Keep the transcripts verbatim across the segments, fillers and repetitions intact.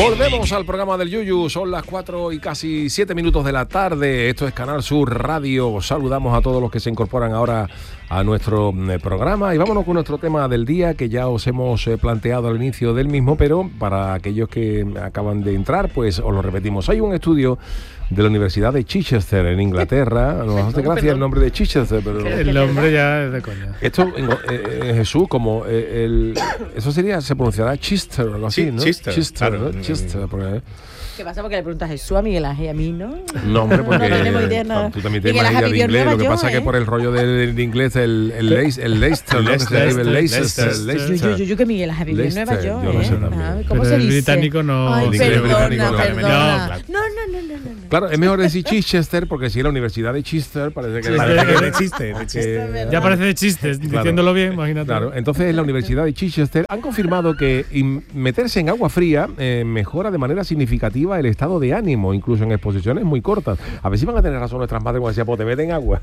Volvemos al programa del Yuyu, son las cuatro y casi siete minutos de la tarde, esto es Canal Sur Radio, saludamos a todos los que se incorporan ahora a nuestro eh, programa y vámonos con nuestro tema del día que ya os hemos eh, planteado al inicio del mismo, pero para aquellos que acaban de entrar, pues os lo repetimos. Hay un estudio de la Universidad de Chichester en Inglaterra, nos hace gracia el nombre de Chichester, pero el nombre ya es de coña. Esto en, eh, Jesús, como eh, el, eso sería, se pronunciará Chichester o algo así, ¿no? Chichester, Chichester, claro. ¿no? Chichester, porque, eh. ¿Qué pasa? Porque le preguntas a Jesús, a Miguel Ángel, a mí, ¿no? No, hombre, porque no tenemos idea, no. Tú también tienes más idea de inglés. Lo que pasa es ¿eh? que por el rollo del de inglés, el, el, el, el Leicester, ¿no? Que se escribe el Leicester. Yo, yo, yo, que Miguel Ángel vivió en Nueva York, yo no sé también. ¿eh? ¿Cómo Pero se el dice? británico no. Ay, el inglés perdona, británico no. perdona. No, No, no, no, no, no. Claro, es mejor decir Chichester porque si es la Universidad de Chester parece que Sí, parece sí, que de de chiste, de chiste. Ya parece de chistes, Claro. diciéndolo bien, imagínate. Claro, entonces en la Universidad de Chichester han confirmado que meterse en agua fría eh, mejora de manera significativa el estado de ánimo, incluso en exposiciones muy cortas. A ver si van a tener razón nuestras madres cuando decían, pues te meten agua.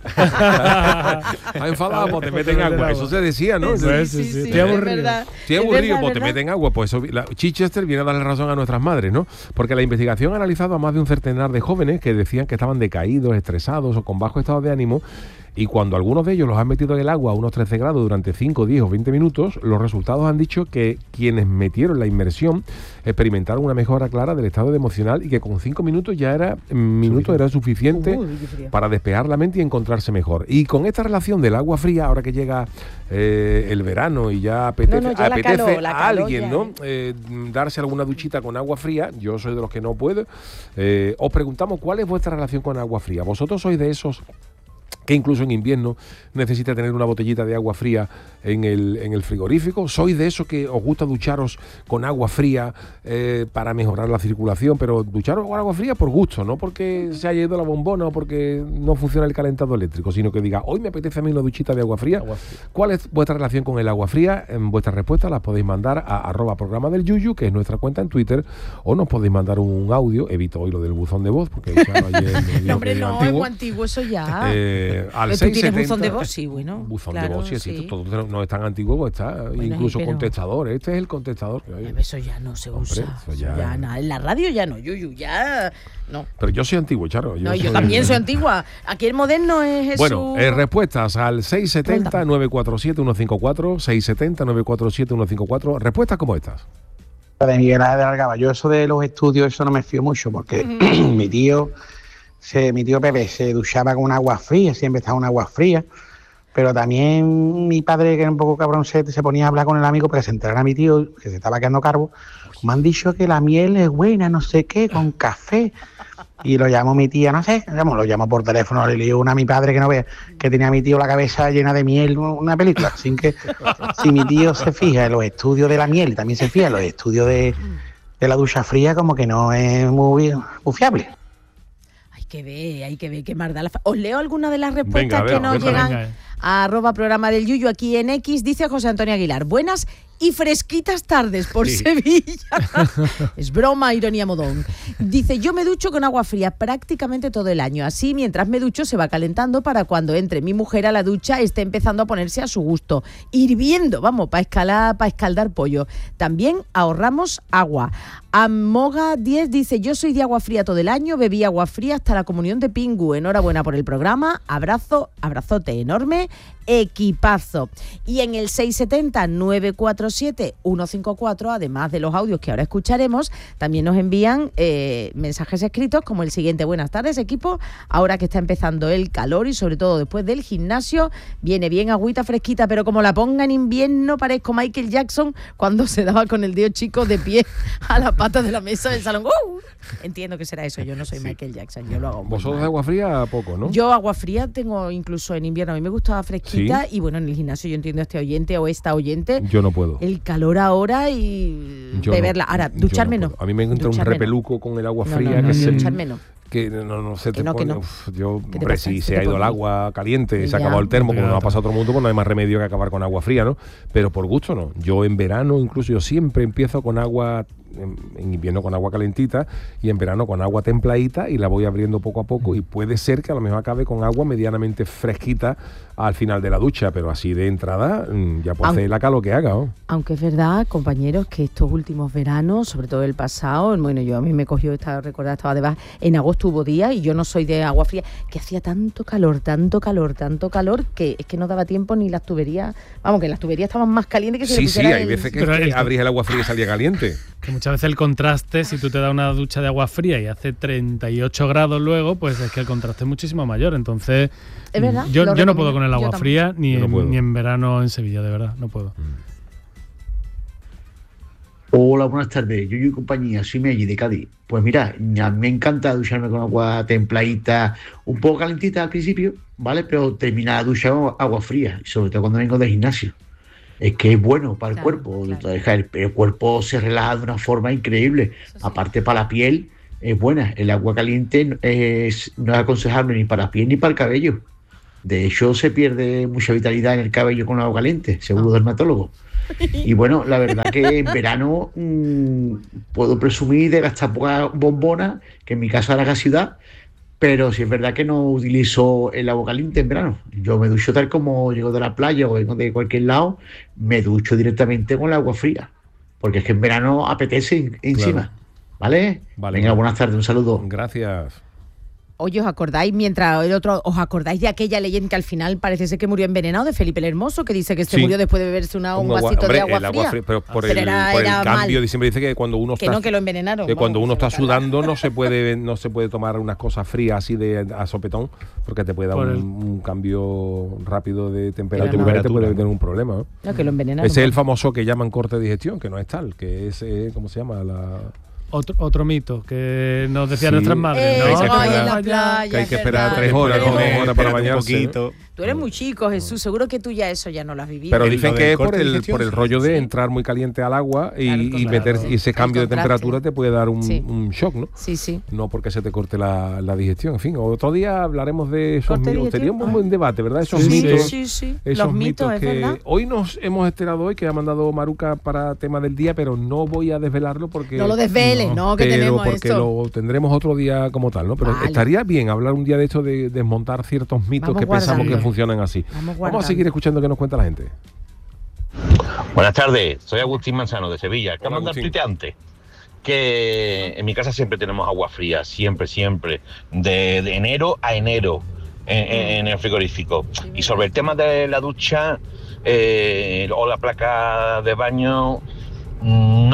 Está enfadado, pues te meten agua. Eso se decía, ¿no? Sí, sí, sí, sí. Estoy aburrido. Estoy aburrido, pues te meten agua. Pues eso, la, Chichester viene a darle razón a nuestras madres, ¿no? Porque la investigación ha analizado a más de un centenar de jóvenes que decían que estaban decaídos, estresados o con bajo estado de ánimo. Y cuando algunos de ellos los han metido en el agua a unos trece grados durante cinco, diez o veinte minutos, los resultados han dicho que quienes metieron la inmersión experimentaron una mejora clara del estado emocional y que con cinco minutos ya era minutos era suficiente para despejar la mente y encontrarse mejor. Y con esta relación del agua fría, ahora que llega eh, el verano y ya apetece, no, no, ya apetece la calor, la a alguien, calor ¿no? Eh, darse alguna duchita con agua fría, yo soy de los que no puedo. Eh, os preguntamos cuál es vuestra relación con agua fría. ¿Vosotros sois de esos que incluso en invierno necesita tener una botellita de agua fría en el, en el frigorífico? ¿Sois de esos que os gusta ducharos con agua fría eh, para mejorar la circulación, pero ducharos con agua fría por gusto, no porque se haya ido la bombona o porque no funciona el calentador eléctrico, sino que diga, hoy me apetece a mí una duchita de agua fría? Agua fría. ¿Cuál es vuestra relación con el agua fría? En vuestras respuestas las podéis mandar a arroba programa del Yuyu, que es nuestra cuenta en Twitter, o nos podéis mandar un audio, evito hoy lo del buzón de voz, porque ya ayer me no, hombre, no, antiguo. es muy antiguo eso ya. Eh, al ¿Tú tienes buzón de voz? Sí, bueno. Buzón claro, de voz, sí, existe. sí. Todo no es tan antiguo, pues está Bueno, incluso sí, pero... contestador. Este es el contestador que hay. Eso ya no se Hombre, usa. eso ya... ya nada. En la radio ya no, Yuyu, ya no. Pero yo soy antiguo, Charo. Yo no, soy... yo también soy antigua. Aquí el moderno es Jesús. Bueno, eh, respuestas al seis siete cero, nueve cuatro siete, uno cinco cuatro, seis siete cero, nueve cuatro siete, uno cinco cuatro. Respuestas como estas. De Miguel Ángel de Algaba. Yo eso de los estudios, eso no me fío mucho, porque uh-huh. mi tío, se, mi tío Pepe se duchaba con agua fría, siempre estaba con agua fría, pero también mi padre, que era un poco cabroncete, se ponía a hablar con el amigo para que se enterara mi tío, que se estaba quedando calvo. Me han dicho que la miel es buena, no sé qué, con café. Y lo llamó mi tía, no sé, lo llamó por teléfono, le digo una a mi padre que no vea, que tenía a mi tío la cabeza llena de miel, una película. Sin que, si mi tío se fija en los estudios de la miel y también se fija en los estudios de, de la ducha fría, como que no es muy, muy fiable. Hay que ver, hay que ver qué más da la fa- Os leo algunas de las respuestas venga, ver, que nos venga, llegan venga, eh. a arroba programa del Yuyu aquí en X. Dice José Antonio Aguilar, buenas y fresquitas tardes por sí. Sevilla. Es broma, ironía, modón. Dice, yo me ducho con agua fría prácticamente todo el año. Así, mientras me ducho, se va calentando para cuando entre mi mujer a la ducha esté empezando a ponerse a su gusto. Hirviendo, vamos, para escalar, para escaldar pollo. También ahorramos agua. Amoga diez dice, yo soy de agua fría todo el año, bebí agua fría hasta la comunión de Pingu. Enhorabuena por el programa. Abrazo, abrazote enorme. Equipazo. Y en el seis siete cero, nueve cuatro siete, uno cinco cuatro, además de los audios que ahora escucharemos, también nos envían eh, mensajes escritos como el siguiente. Buenas tardes, equipo. Ahora que está empezando el calor y sobre todo después del gimnasio, viene bien agüita fresquita, pero como la ponga en invierno parezco Michael Jackson cuando se daba con el dedo chico de pie a la pata de la mesa del salón. ¡Uh! Entiendo que será eso, yo no soy sí. Michael Jackson, yo lo hago. Vosotros de agua fría poco, ¿no? Yo agua fría tengo incluso en invierno, a mí me gusta fresquita. ¿Sí? Y bueno, en el gimnasio yo entiendo a este oyente o esta oyente. Yo no puedo. El calor ahora y yo beberla. No, ahora, ducharme no. no. A mí me entra un repeluco no. con el agua fría. No, no, no, que no, se, ducharme no. Que no, no se que te no, pone. Que no. Uf, yo, hombre, pasa? si se ha ido el agua caliente, se ha ya. acabado el termo, como nos ha pasado a todo el mundo, pues no hay más remedio que acabar con agua fría, ¿no? Pero por gusto no. Yo en verano, incluso yo siempre empiezo con agua en, en invierno con agua calentita y en verano con agua templadita, y la voy abriendo poco a poco, y puede ser que a lo mejor acabe con agua medianamente fresquita al final de la ducha, pero así de entrada ya puede hacer la calor que haga, ¿no? Aunque es verdad, compañeros, que estos últimos veranos, sobre todo el pasado, bueno, yo a mí me cogió, estaba recordada, estaba de baja, en agosto hubo días, y yo no soy de agua fría, que hacía tanto calor, tanto calor, tanto calor, que es que no daba tiempo ni las tuberías, vamos, que las tuberías estaban más calientes que si Sí, le sí, pusiera hay el... veces que, Pero que el- abrís el agua fría y salía caliente. Que muchas veces el contraste, si tú te das una ducha de agua fría y hace treinta y ocho grados luego, pues es que el contraste es muchísimo mayor. Entonces, Es verdad, yo, lo yo no recomiendo. puedo con el Yo agua tampoco. fría ni Yo no en, puedo. ni en verano en Sevilla, de verdad, no puedo. Hola, buenas tardes. Yo y compañía, soy Meji de Cádiz. Pues mira, a mí me encanta ducharme con agua templadita, un poco calentita al principio, ¿vale? Pero terminar la ducha con agua fría, sobre todo cuando vengo del gimnasio. Es que es bueno para el Claro, cuerpo. claro. Deja El, el cuerpo se relaja de una forma increíble. Eso sí. Aparte, para la piel es buena. El agua caliente es, no es aconsejable ni para la piel ni para el cabello. De hecho, se pierde mucha vitalidad en el cabello con agua caliente, según los dermatólogos. Y bueno, la verdad que en verano mmm, puedo presumir de gastar poca bombona, que en mi casa era la ciudad, pero sí es verdad que no utilizo el agua caliente en verano. Yo me ducho tal como llego de la playa o vengo de cualquier lado, me ducho directamente con el agua fría, porque es que en verano apetece en- encima. Claro. ¿Vale? Vale, Venga, vale. buenas tardes, un saludo. Gracias. Oye, ¿os acordáis, mientras el otro, os acordáis de aquella leyenda que al final parece ser que murió envenenado, de Felipe el Hermoso, que dice que se Sí. murió después de beberse una, un Un agua- vasito hombre, de agua el fría? fría, pero por Pero el, era- por el era cambio, mal. siempre dice que cuando uno Que está no, que lo envenenaron. que cuando vamos, uno que está se lo cargan. sudando no se puede no se puede tomar unas cosas frías así de a sopetón, porque te puede dar Por un, el- un cambio rápido de temperatura, Temperatura, y te puede ¿no? tener un problema, ¿no? No, que lo envenenaron. Ese es el famoso que llaman corte de digestión, que no es tal, que es eh, ¿cómo se llama? La Otro, otro mito que nos decían Sí. nuestras madres, Eh, ¿no? hay que ay, en esperar- la playa, que hay que es esperar verdad. tres horas, Tú eres ¿no? muy- Una hora para bañarse, ¿no? poquito. Tú eres muy chico, Jesús, seguro que tú ya eso ya no lo has vivido. Pero El- dicen lo que del es por corte de el digestión, por el sí. rollo de Sí. entrar muy caliente al agua y, Claro, y claro. meter Sí. y ese El cambio de contraste. temperatura te puede dar un, Sí. un shock, ¿no? Sí, sí. No porque se te corte la, la digestión. En fin, otro día hablaremos de esos ¿Corte de mitos. digestión? Sería un Ay. buen debate, ¿verdad? Esos Sí, mitos. Sí, sí. Esos Los mitos, es que verdad. hoy nos hemos enterado hoy, que ha mandado Maruca para tema del día, pero no voy a desvelarlo porque No lo desveles, no, que pero tenemos porque esto. lo tendremos otro día como tal, ¿no? Pero Vale. estaría bien hablar un día de esto, de desmontar ciertos mitos Vamos que pensamos guardando. que funcionan así. Vamos Vamos a guardando. seguir escuchando qué nos cuenta la gente. Buenas tardes, soy Agustín Manzano de Sevilla. Que Hola, manda el Agustín. tuite antes. Que en mi casa siempre tenemos agua fría, siempre, siempre. De, de enero a enero en, en- en el frigorífico. Y sobre el tema de la ducha eh, o la placa de baño, no.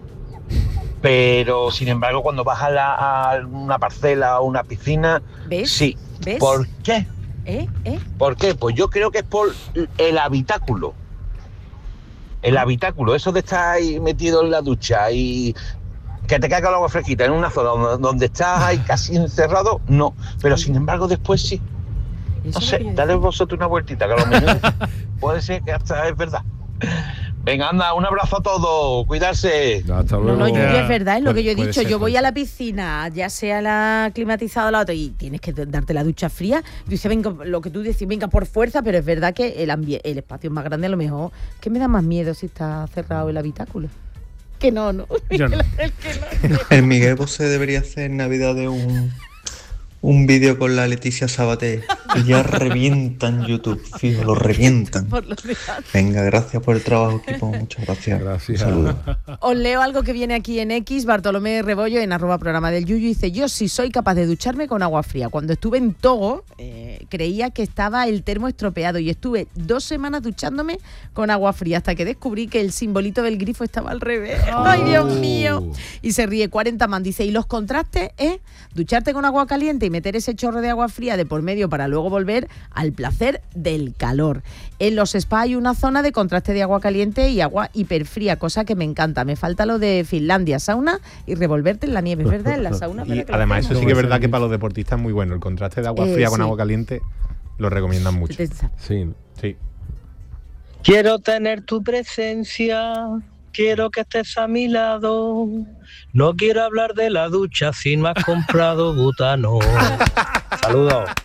Pero sin embargo, cuando vas a, la- a una parcela o una piscina, ¿Ves? sí. ¿Ves? ¿Por qué? ¿Eh? ¿Eh? ¿Por qué? Pues yo creo que es por el habitáculo. El habitáculo, eso de estar ahí metido en la ducha y que te caiga el agua fresquita en una zona donde, donde estás ahí casi encerrado, no. Pero sin embargo después sí. Eso No es lo sé, que yo dale decía. vosotros una vueltita, que a lo mejor puede ser que hasta es verdad. Venga, anda, un abrazo a todos, cuidarse. Hasta No, luego. no, yo Ya. es verdad, es lo Puede- que yo he puede dicho. ser, Yo voy puede a la piscina, ya sea la climatizada o la otra, y tienes que darte la ducha fría. Yo dice, venga, lo que tú decís, venga por fuerza, pero es verdad que el, ambi- el espacio es más grande, a lo mejor. ¿Qué me da más miedo si está cerrado el habitáculo? Que no, no. Yo no. El que no. El Miguel Bosé debería hacer en Navidad de un, un vídeo con la Leticia Sabaté. Y ya revientan YouTube, fijo, lo revientan. Por lo de antes. Venga, gracias por el trabajo, equipo. Muchas gracias. Gracias. Un saludo. Os leo algo que viene aquí en X, Bartolomé Rebollo, en arroba programa del Yuyu, dice, yo sí soy capaz de ducharme con agua fría. Cuando estuve en Togo, eh, creía que estaba el termo estropeado y estuve dos semanas duchándome con agua fría hasta que descubrí que el simbolito del grifo estaba al revés. ¡Ay, Dios mío! Y se ríe cuarenta man, dice, y los contrastes, ¿eh? Ducharte con agua caliente y meter ese chorro de agua fría de por medio para luego volver al placer del calor. En los spas hay una zona de contraste de agua caliente y agua hiperfría, cosa que me encanta. Me falta lo de Finlandia, sauna y revolverte en la nieve, es verdad, en la sauna. Y para que lo además, eso hacemos. sí que es verdad que para los deportistas es muy bueno. El contraste de agua Eh, fría con sí. agua caliente lo recomiendan mucho. Sí. Sí. Quiero tener tu presencia, quiero que estés a mi lado. No quiero hablar de la ducha si no has comprado butano. Saludos.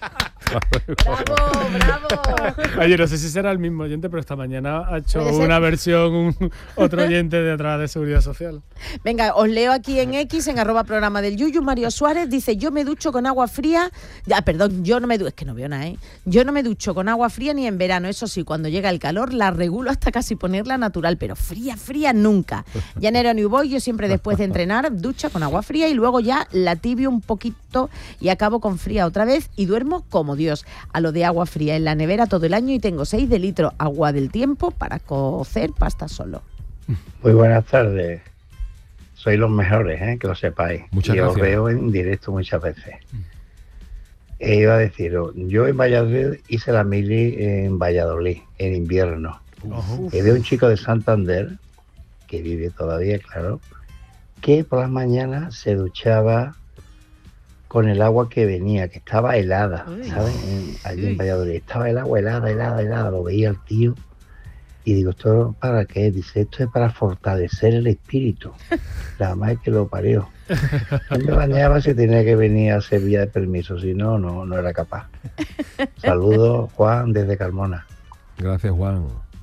Bravo, bravo. Oye, no sé si será el mismo oyente, pero esta mañana ha hecho Puede ser. una versión un, otro oyente de atrás de Seguridad Social. Venga, os leo aquí en X, en arroba programa del Yuyu. Mario Suárez dice, yo me ducho con agua fría. Ya, perdón, yo no me ducho, es que no veo nada, ¿eh? Yo no me ducho con agua fría ni en verano. Eso sí, cuando llega el calor la regulo hasta casi ponerla natural, pero fría, fría nunca. Llanero New Boy, yo siempre después de entrenar ducha con agua fría y luego ya la tibio un poquito y acabo con fría otra vez y duermo como Dios. A lo de agua fría en la nevera todo el año y tengo seis de litro agua del tiempo para cocer pasta solo. Muy buenas tardes. Sois los mejores, ¿eh? Que lo sepáis. Muchas y gracias. os veo en directo muchas veces. E iba a deciros, yo en Valladolid hice la mili en Valladolid, en invierno. Ojo. Y de un chico de Santander, que vive todavía, claro, que por las mañanas se duchaba con el agua que venía, que estaba helada, Uy. ¿sabes? En- allí Uy. en Valladolid. Estaba el agua helada, helada, helada. Lo veía el tío. Y digo, ¿esto para qué? Dice, esto es para fortalecer el espíritu. La madre que lo parió. No me bañaba si tenía que venir a hacer vía de permiso, si no, no, no era capaz. Saludos, Juan, desde Carmona. Gracias, Juan.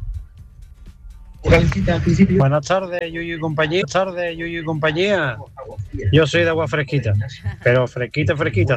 Buenas tardes, Yuyu y compañía. Buenas tardes, Yuyu y compañía. Yo soy de agua fresquita, pero fresquita, fresquita.